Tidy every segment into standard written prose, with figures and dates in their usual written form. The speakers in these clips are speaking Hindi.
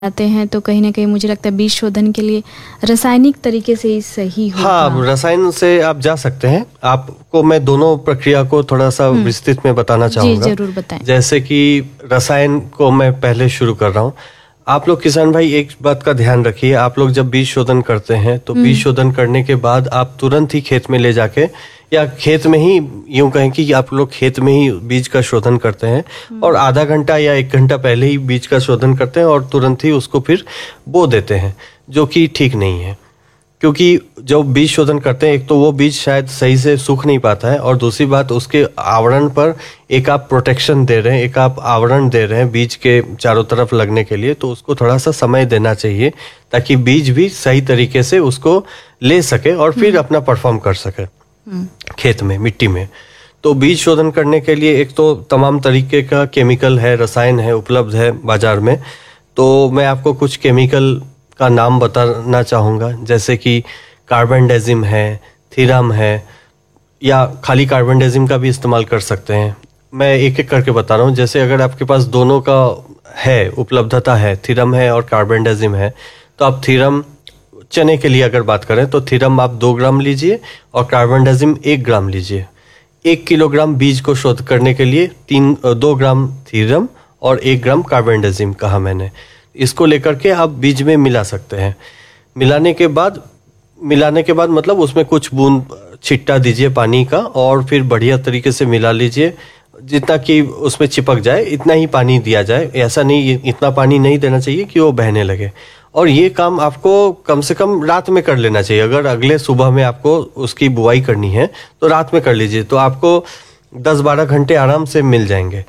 आते हैं तो कहीं ना कहीं मुझे लगता है बीज शोधन के लिए रासायनिक तरीके से ही सही होगा। हाँ, रसायन से आप जा सकते हैं। आपको मैं दोनों प्रक्रिया को थोड़ा सा विस्तृत में बताना चाहूंगा। जी जरूर बताएं। जैसे कि रसायन को मैं पहले शुरू कर रहा हूँ। आप लोग किसान भाई एक बात का ध्यान रखिए, आप लोग जब बीज शोधन करते हैं तो बीज शोधन करने के बाद आप तुरंत ही खेत में ले जाके या खेत में ही, यूं कहें कि आप लोग खेत में ही बीज का शोधन करते हैं और आधा घंटा या 1 घंटा पहले ही बीज का शोधन करते हैं और तुरंत ही उसको फिर बो देते हैं, जो कि ठीक नहीं है। क्योंकि जब बीज शोधन करते हैं, एक तो वो बीज शायद सही से सूख नहीं पाता है और दूसरी बात उसके आवरण पर एक आप प्रोटेक्शन दे रहे हैं, एक आप आवरण दे रहे हैं बीज के चारों तरफ लगने के लिए, तो उसको थोड़ा सा समय देना चाहिए ताकि बीज भी सही तरीके से उसको ले सके और फिर अपना परफॉर्म कर सके खेत में, मिट्टी में। तो बीज शोधन करने के लिए एक तो तमाम तरीके का केमिकल है, रसायन है, उपलब्ध है बाजार में। तो मैं आपको कुछ केमिकल का नाम बताना चाहूँगा, जैसे कि कार्बेंडाजिम है, थीरम है, या खाली कार्बेंडाजिम का भी इस्तेमाल कर सकते हैं। मैं एक एक करके बता रहा हूँ। जैसे अगर आपके पास दोनों का है, उपलब्धता है, थीरम है और कार्बेंडाजिम है, तो आप थीरम, चने के लिए अगर बात करें तो थीरम आप 2 ग्राम लीजिए और कार्बेंडाजिम 1 ग्राम लीजिए। 1 किलोग्राम बीज को शोध करने के लिए 2 ग्राम थीरम और 1 ग्राम कार्बेंडाजिम कहा मैंने। इसको लेकर के आप बीज में मिला सकते हैं। मिलाने के बाद मतलब उसमें कुछ बूंद छिट्टा दीजिए पानी का और फिर बढ़िया तरीके से मिला लीजिए, जितना कि उसमें चिपक जाए इतना ही पानी दिया जाए। ऐसा नहीं, इतना पानी नहीं देना चाहिए कि वो बहने लगे। और ये काम आपको कम से कम रात में कर लेना चाहिए। अगर अगले सुबह में आपको उसकी बुआई करनी है तो रात में कर लीजिए, तो आपको 10-12 घंटे आराम से मिल जाएंगे।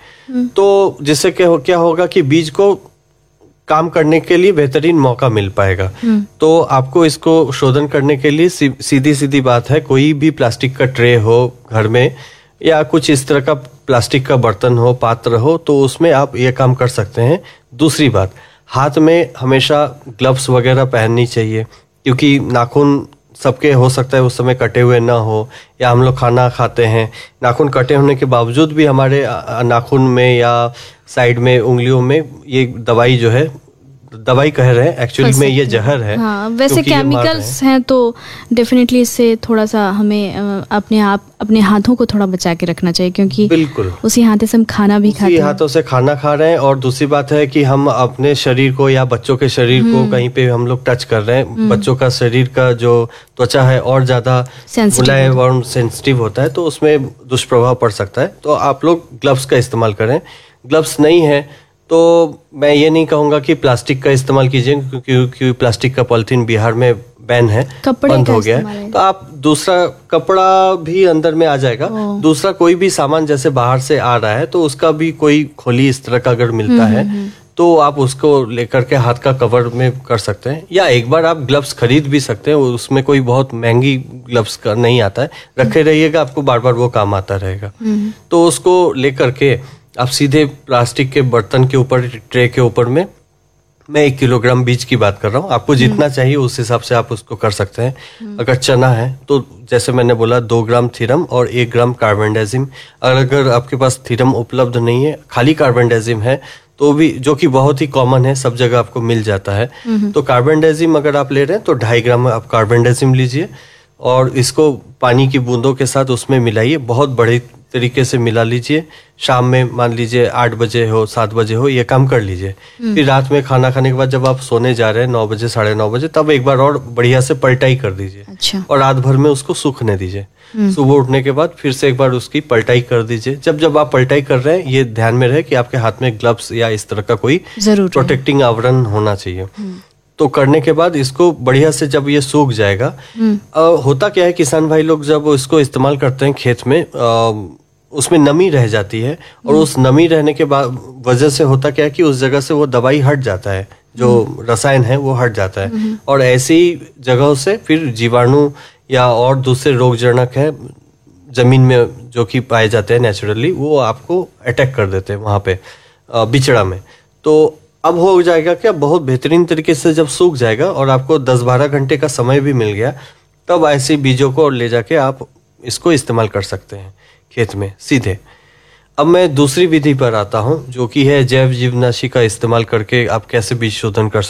तो जिससे क्या होगा कि बीज को काम करने के लिए बेहतरीन मौका मिल पाएगा। तो आपको इसको शोधन करने के लिए सीधी बात है, कोई भी प्लास्टिक का ट्रे हो घर में या कुछ इस तरह का प्लास्टिक का बर्तन हो, पात्र हो, तो उसमें आप ये काम कर सकते हैं। दूसरी बात, हाथ में हमेशा ग्लव्स वगैरह पहननी चाहिए, क्योंकि नाखून सबके हो सकता है उस समय कटे हुए ना हो, या हम लोग खाना खाते हैं, नाखून कटे होने के बावजूद भी हमारे नाखून में या साइड में उंगलियों में ये दवाई जो है, दवाई कह रहे हैं, एक्चुअली में ये जहर है। हाँ, वैसे केमिकल्स हैं तो डेफिनेटली इससे थोड़ा सा हमें अपने हाथों को थोड़ा बचा के रखना चाहिए, क्योंकि बिल्कुल उसी हाथों से हम खाना भी खाते हैं, उसी हाथों से खाना खा रहे हैं। और दूसरी बात है कि हम अपने शरीर को या बच्चों के शरीर को कहीं पे हम लोग टच कर रहे हैं। बच्चों का शरीर का जो त्वचा है और ज्यादा मुलायम और सेंसिटिव होता है, तो उसमें दुष्प्रभाव पड़ सकता है। तो आप लोग ग्लव्स का इस्तेमाल करें। ग्लव्स नहीं है तो मैं ये नहीं कहूंगा कि प्लास्टिक का इस्तेमाल कीजिए, क्योंकि प्लास्टिक का पॉलिथीन बिहार में बैन है, बंद हो गया है। तो आप दूसरा कपड़ा भी अंदर में आ जाएगा। दूसरा कोई भी सामान जैसे बाहर से आ रहा है तो उसका भी कोई खोली इस तरह का अगर मिलता है तो आप उसको लेकर के हाथ का कवर में कर सकते हैं। या एक बार आप ग्लव्स खरीद भी सकते हैं, उसमें कोई बहुत महंगी ग्लव्स का नहीं आता है, रखे रहिएगा, आपको बार बार वो काम आता रहेगा। तो उसको लेकर के आप सीधे प्लास्टिक के बर्तन के ऊपर, ट्रे के ऊपर में, मैं 1 किलोग्राम बीज की बात कर रहा हूँ, आपको जितना चाहिए उस हिसाब से आप उसको कर सकते हैं। अगर चना है तो जैसे मैंने बोला 2 ग्राम थीरम और 1 ग्राम कार्बेंडाजिम। अगर आपके पास थीरम उपलब्ध नहीं है, खाली कार्बेंडाजिम है, तो भी, जो कि बहुत ही कॉमन है, सब जगह आपको मिल जाता है, तो कार्बेंडाजिम अगर आप ले रहे हैं तो 2.5 ग्राम आप कार्बेंडाजिम लीजिए और इसको पानी की बूंदों के साथ उसमें मिलाइए, बहुत बड़े तरीके से मिला लीजिए। शाम में मान लीजिए 8 बजे हो, 7 बजे हो, ये काम कर लीजिए। फिर रात में खाना खाने के बाद जब आप सोने जा रहे हैं 9 बजे, 9:30 बजे, तब एक बार और बढ़िया से पलटाई कर दीजिए। अच्छा। और रात भर में उसको सूखने दीजिए। सुबह उठने के बाद फिर से एक बार उसकी पलटाई कर दीजिए। जब आप पलटाई कर रहे हैं, ये ध्यान में रहे कि आपके हाथ में ग्लव्स या इस तरह का कोई प्रोटेक्टिंग आवरण होना चाहिए। तो करने के बाद इसको बढ़िया से जब ये सूख जाएगा, होता क्या है किसान भाई लोग जब इसको इस्तेमाल करते हैं खेत में, उसमें नमी रह जाती है और उस नमी रहने के बाद वजह से होता क्या है कि उस जगह से वो दवाई हट जाता है, जो रसायन है वो हट जाता है, और ऐसी जगहों से फिर जीवाणु या और दूसरे रोगजनक है जमीन में जो कि पाए जाते हैं नेचुरली, वो आपको अटैक कर देते हैं वहां पे बिचड़ा में। तो अब हो जाएगा क्या, बहुत बेहतरीन तरीके से जब सूख जाएगा और आपको 10-12 घंटे का समय भी मिल गया, तब ऐसे बीजों को ले जाके आप इसको इस्तेमाल कर सकते हैं खेत में सीधे। अब मैं दूसरी विधि पर आता हूँ, जो कि है जैव जीवनाशी का इस्तेमाल करके आप कैसे बीज शोधन कर